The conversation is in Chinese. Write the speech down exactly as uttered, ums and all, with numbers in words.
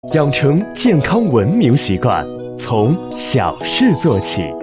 养成健康文明习惯，从小事做起。